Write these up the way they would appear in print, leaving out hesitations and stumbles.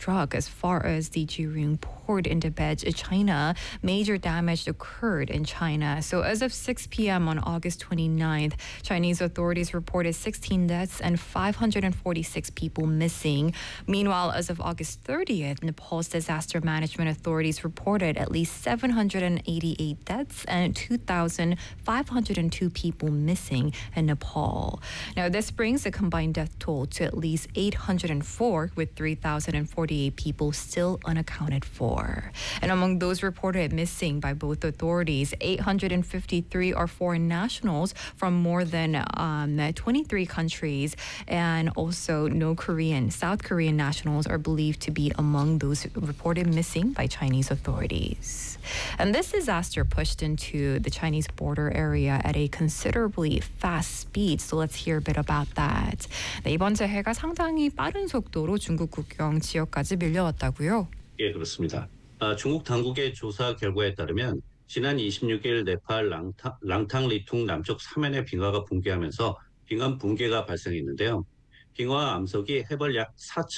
struck as far as the Jurong port in Tibet, China. Major damage occurred in China. So as of 6 p.m. on August 29th, Chinese authorities reported 16 deaths and 546 people missing. Meanwhile, as of August 30th, Nepal's disaster management authorities reported at least 788 deaths and 2,502 people missing in Nepal. Now, this brings the combined death toll to at least 804, with 3,048 people still unaccounted for. And among those reported missing by both authorities, 853 are foreign nationals from more than 23 countries, and also no South Korean nationals are believed to be among those reported missing by Chinese authorities. And this disaster pushed into the Chinese border area at a considerably fast speed. So let's hear a bit about that. 네, 이번 재해가 상당히 빠른 속도로 중국 국경 지역까지 밀려왔다고요? 예, 그렇습니다. 중국 당국의 조사 결과에 따르면 지난 26일 네팔 랑탕리퉁 남쪽 사면의 빙하가 붕괴하면서 빙하 붕괴가 발생했는데요. 빙하 암석이 해발 약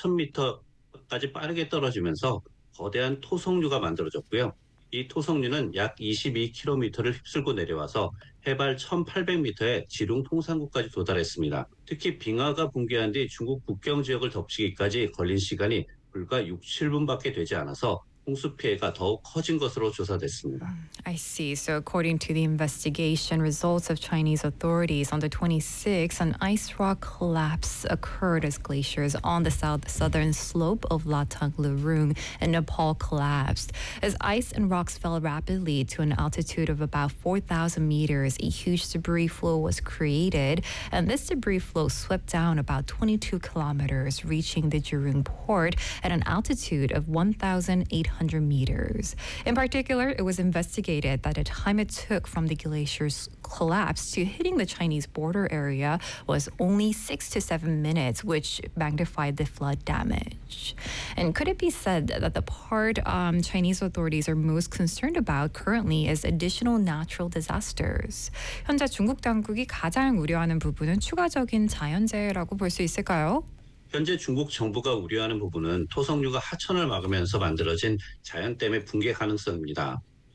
4,000m까지 빠르게 떨어지면서 거대한 토성류가 만들어졌고요. 이 토성류는 약 22km를 휩쓸고 내려와서 해발 1,800m의 지룽 통상구까지 도달했습니다. 특히 빙하가 붕괴한 뒤 중국 국경 지역을 덮치기까지 걸린 시간이 불과 6, 7분밖에 되지 않아서 홍수 피해가 더욱 커진 것으로 조사됐습니다. I see. So according to the investigation results of Chinese authorities, on the 26th, an ice rock collapse occurred as glaciers on the southern slope of Latang Lurung in Nepal collapsed. As ice and rocks fell rapidly to an altitude of about 4,000 meters, a huge debris flow was created, and this debris flow swept down about 22 kilometers, reaching the Jurong port at an altitude of 1,800 meters. In particular, it was investigated that the time it took from the glacier's collapse to hitting the Chinese border area was only 6 to 7 minutes, which magnified the flood damage. And could it be said that the part Chinese authorities are most concerned about currently is additional natural disasters? 현재 중국 당국이 가장 우려하는 부분은 추가적인 자연재해라고 볼 수 있을까요? 현재 중국 정부가 우려하는 부분은 토성류가 하천을 막으면서 만들어진 자연댐의 붕괴 가능성입니다.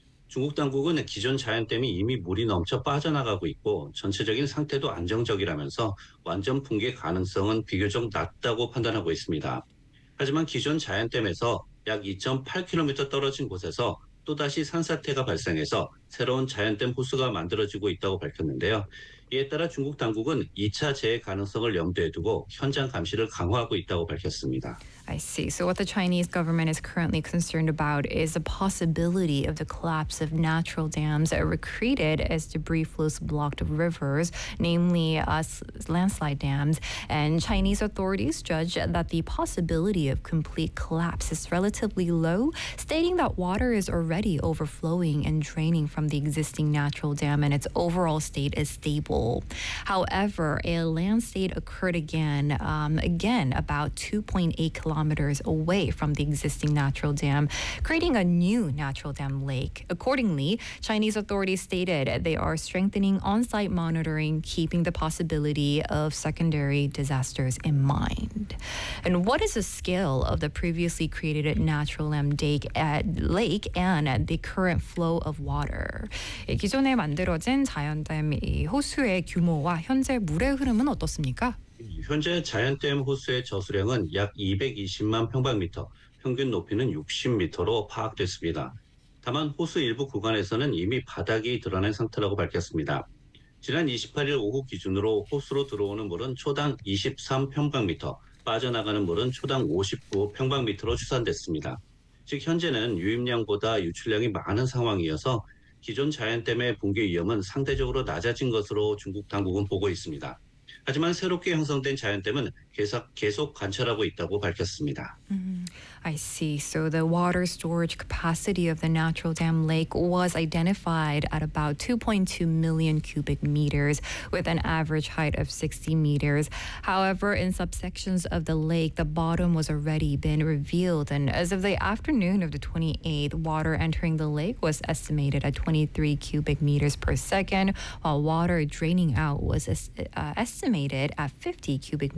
중국 당국은 기존 자연댐이 이미 물이 넘쳐 빠져나가고 있고 전체적인 상태도 안정적이라면서 완전 붕괴 가능성은 비교적 낮다고 판단하고 있습니다. 하지만 기존 자연댐에서 약 2.8km 떨어진 곳에서 또다시 산사태가 발생해서 새로운 자연댐 호수가 만들어지고 있다고 밝혔는데요. 이에 따라 중국 당국은 2차 재해 가능성을 염두에 두고 현장 감시를 강화하고 있다고 밝혔습니다. I see. So what the Chinese government is currently concerned about is the possibility of the collapse of natural dams that were created as debris flows blocked rivers, namely landslide dams. And Chinese authorities judge that the possibility of complete collapse is relatively low, stating that water is already overflowing and draining from the existing natural dam and its overall state is stable. However, a landslide occurred again about 2.8 kilometers away from the existing natural dam, creating a new natural dam lake. Accordingly, Chinese authorities stated they are strengthening on-site monitoring, keeping the possibility of secondary disasters in mind. And what is the scale of the previously created natural dam lake and the current flow of water? 기존에 만들어진 자연댐 호수의 규모와 현재 물의 흐름은 어떻습니까? 현재 자연댐 호수의 저수량은 약 220만 평방미터, 평균 높이는 60m로 파악됐습니다. 다만 호수 일부 구간에서는 이미 바닥이 드러난 상태라고 밝혔습니다. 지난 28일 오후 기준으로 호수로 들어오는 물은 초당 23평방미터, 빠져나가는 물은 초당 59평방미터로 추산됐습니다. 즉 현재는 유입량보다 유출량이 많은 상황이어서 기존 자연댐의 붕괴 위험은 상대적으로 낮아진 것으로 중국 당국은 보고 있습니다. 하지만 새롭게 형성된 자연댐은 계속 관찰하고 있다고 밝혔습니다. I see. So the water storage capacity of the natural dam lake was identified at about 2.2 million cubic meters with an average height of 60 meters. However, in subsections of the lake, the bottom was already been revealed. And as of the afternoon of the 28th, water entering the lake was estimated at 23 cubic meters per second, while water draining out was estimated at 50 cubic meters per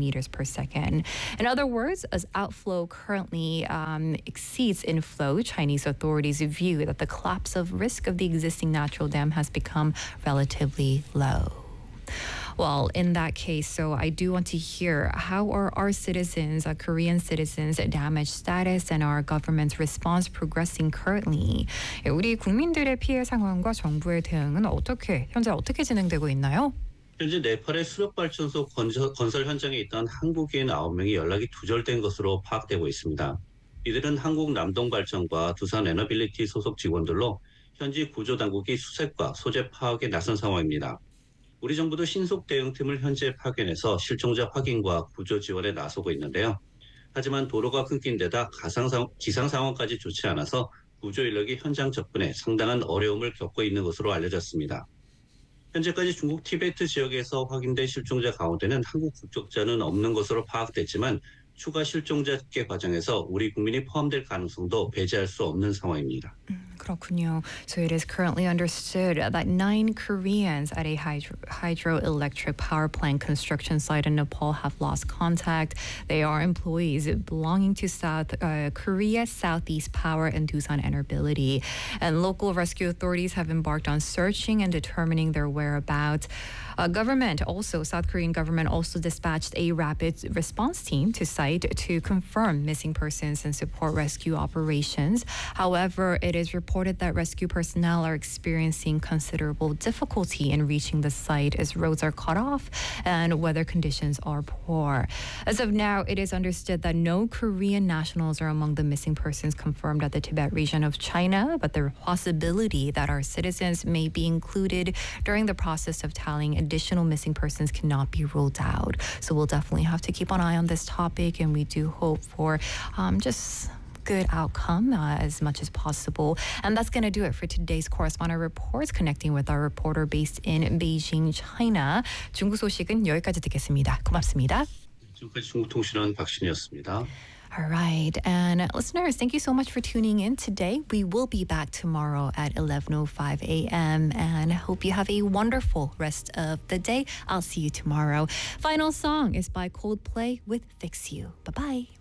second. In other words, as outflow currently exceeds inflow, Chinese authorities view that the collapse of risk of the existing natural dam has become relatively low. Well, in that case, so I do want to hear, how are our citizens, Korean citizens, damage status and our government's response progressing currently? 우리 국민들의 피해 상황과 정부의 대응은 현재 어떻게 진행되고 있나요? 현재 네팔의 수력발전소 건설 현장에 있던 한국인 9명이 연락이 두절된 것으로 파악되고 있습니다. 이들은 한국 남동발전과 두산 에너빌리티 소속 직원들로 현지 구조당국이 수색과 소재 파악에 나선 상황입니다. 우리 정부도 신속 대응팀을 현지에 파견해서 실종자 확인과 구조 지원에 나서고 있는데요. 하지만 도로가 끊긴 데다 기상 상황까지 좋지 않아서 구조 인력이 현장 접근에 상당한 어려움을 겪고 있는 것으로 알려졌습니다. 현재까지 중국 티베트 지역에서 확인된 실종자 가운데는 한국 국적자는 없는 것으로 파악됐지만 추가 실종자 집계 과정에서 우리 국민이 포함될 가능성도 배제할 수 없는 상황입니다. 그렇군요. So it is currently understood that 9 Koreans at a hydroelectric power plant construction site in Nepal have lost contact. They are employees belonging to South Korea Southeast Power and Doosan Enerbility. And local rescue authorities have embarked on searching and determining their whereabouts. South Korean government also dispatched a rapid response team to site to confirm missing persons and support rescue operations. However, it is reported that rescue personnel are experiencing considerable difficulty in reaching the site as roads are cut off and weather conditions are poor. As of now, it is understood that no Korean nationals are among the missing persons confirmed at the Tibet region of China, but the possibility that our citizens may be included during the process of tallying additional missing persons cannot be ruled out. So we'll definitely have to keep an eye on this topic, and we do hope for just good outcome as much as possible. And that's going to do it for today's correspondent reports, connecting with our reporter based in Beijing, China. 중국 소식은 여기까지 듣겠습니다. 고맙습니다. 지금까지 중국통신원 박신이었습니다. All right. And listeners, thank you so much for tuning in today. We will be back tomorrow at 11:05 a.m. and hope you have a wonderful rest of the day. I'll see you tomorrow. Final song is by Coldplay with Fix You. Bye-bye.